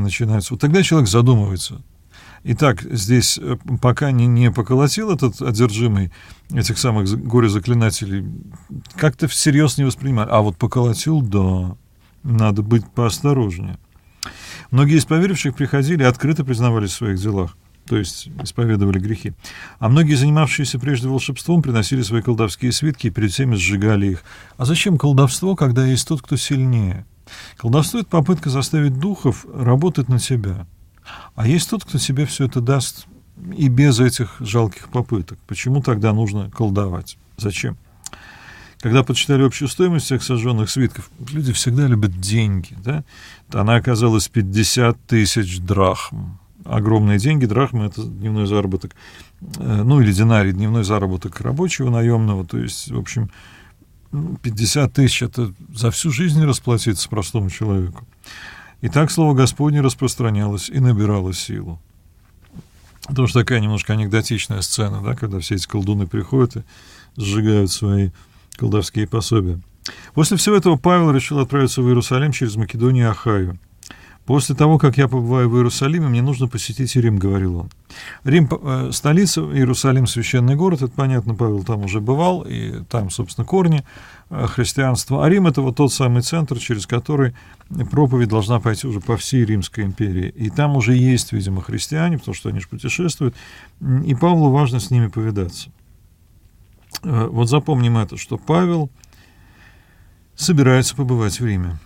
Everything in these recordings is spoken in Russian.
начинаются, вот тогда человек задумывается. Итак, здесь пока не поколотил этот одержимый этих самых горе-заклинателей, как-то всерьез не воспринимали. А вот поколотил, да, надо быть поосторожнее. Многие из поверивших приходили и открыто признавались в своих делах, то есть исповедовали грехи. А многие, занимавшиеся прежде волшебством, приносили свои колдовские свитки и перед всеми сжигали их. А зачем колдовство, когда есть тот, кто сильнее? Колдовство — это попытка заставить духов работать на тебя. А есть тот, кто тебе все это даст и без этих жалких попыток. Почему тогда нужно колдовать? Зачем? Когда подсчитали общую стоимость всех сожженных свитков, люди всегда любят деньги, да? Она оказалась 50 тысяч драхм. Огромные деньги. Драхмы — это дневной заработок, ну или динарий, дневной заработок рабочего наемного. То есть, в общем, 50 тысяч — это за всю жизнь расплатиться простому человеку. И так слово Господне распространялось и набирало силу. Тоже такая немножко анекдотичная сцена, да, когда все эти колдуны приходят и сжигают свои колдовские пособия. После всего этого Павел решил отправиться в Иерусалим через Македонию и Ахаю. «После того, как я побываю в Иерусалиме, мне нужно посетить и Рим», — говорил он. Рим — столица, Иерусалим — священный город, это понятно, Павел там уже бывал, и там, собственно, корни христианства. А Рим — это вот тот самый центр, через который проповедь должна пойти уже по всей Римской империи. И там уже есть, видимо, христиане, потому что они же путешествуют, и Павлу важно с ними повидаться. Вот запомним это, что Павел собирается побывать в Риме.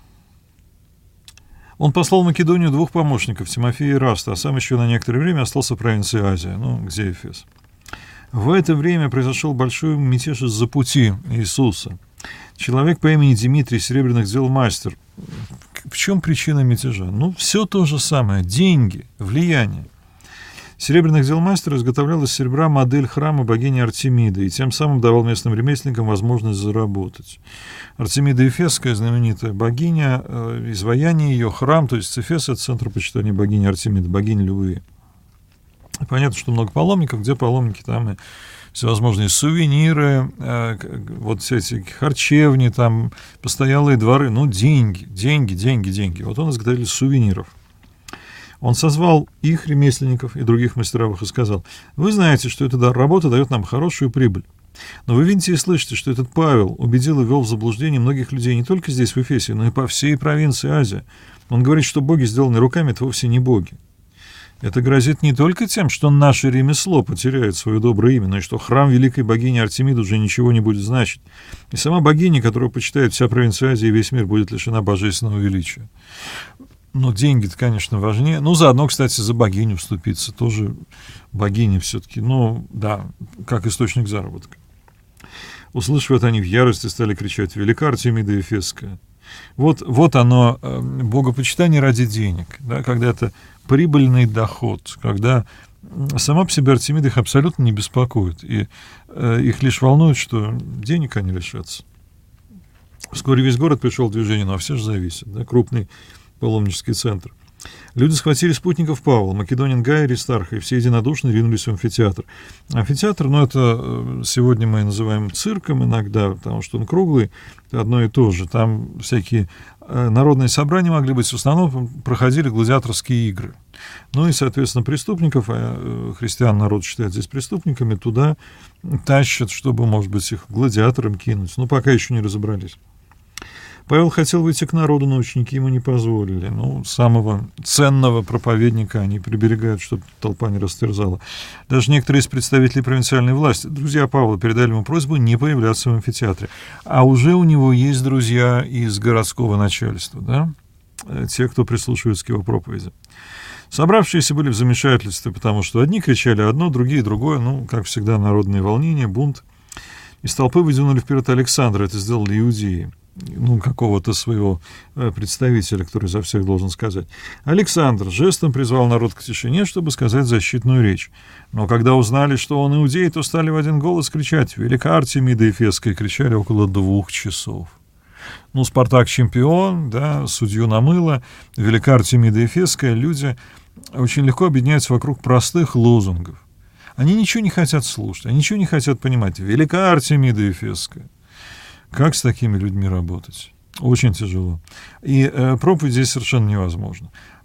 Он послал в Македонию 2 помощников, Тимофея и Раста, а сам еще на некоторое время остался в провинции Азия, где Эфес. В это время произошел большой мятеж из-за пути Иисуса. Человек по имени Дмитрий, серебряных дел мастер. В чем причина мятежа? Все то же самое. Деньги, влияние. Серебряных дел мастер изготовлял из серебра модель храма богини Артемиды и тем самым давал местным ремесленникам возможность заработать. Артемида Эфесская, знаменитая богиня, изваяние ее, храм, то есть Эфес — это центр почитания богини Артемиды, богини Любви. Понятно, что много паломников, где паломники, там и всевозможные сувениры, вот все эти харчевни, там постоялые дворы, деньги. Вот он изготовитель сувениров. Он созвал их, ремесленников и других мастеровых, и сказал: «Вы знаете, что эта работа дает нам хорошую прибыль. Но вы видите и слышите, что этот Павел убедил и ввел в заблуждение многих людей не только здесь, в Эфесе, но и по всей провинции Азия. Он говорит, что боги, сделанные руками, это вовсе не боги. Это грозит не только тем, что наше ремесло потеряет свое доброе имя, но и что храм великой богини Артемиды уже ничего не будет значить. И сама богиня, которую почитает вся провинция Азии и весь мир, будет лишена божественного величия». Но деньги-то, конечно, важнее. Заодно, кстати, за богиню вступиться. Тоже богиня все-таки, как источник заработка. Услышав это, они в ярости стали кричать: «Велика Артемида Эфесская». Вот оно, богопочитание ради денег, да, когда это прибыльный доход, когда сама по себе Артемида их абсолютно не беспокоит, и их лишь волнует, что денег они лишатся. Вскоре весь город пришел в движение, а все же зависят, да, крупный паломнический центр. Люди схватили спутников Павла, македонин Гая и Аристарха, и все единодушно ринулись в амфитеатр. Амфитеатр, это сегодня мы называем цирком иногда, потому что он круглый, одно и то же. Там всякие народные собрания могли быть, в основном проходили гладиаторские игры. И, соответственно, преступников, а христиан народ считает здесь преступниками, туда тащат, чтобы, может быть, их гладиаторам кинуть. Пока еще не разобрались. Павел хотел выйти к народу, но ученики ему не позволили. Самого ценного проповедника они приберегают, чтобы толпа не растерзала. Даже некоторые из представителей провинциальной власти, друзья Павла, передали ему просьбу не появляться в амфитеатре. А уже у него есть друзья из городского начальства, да? Те, кто прислушивается к его проповеди. Собравшиеся были в замешательстве, потому что одни кричали одно, другие другое. Как всегда, народные волнения, бунт. Из толпы выдвинули вперед Александра, это сделали иудеи. Какого-то своего представителя, который за всех должен сказать. Александр жестом призвал народ к тишине, чтобы сказать защитную речь. Но когда узнали, что он иудей, то стали в один голос кричать: «Велика Артемида Эфесская!» Кричали около 2 часов. Спартак чемпион, да, судью намыло, велика Артемида Эфесская. Люди очень легко объединяются вокруг простых лозунгов. Они ничего не хотят слушать, они ничего не хотят понимать. Велика Артемида Эфесская. Как с такими людьми работать? Очень тяжело. И проповедь здесь совершенно невозможна.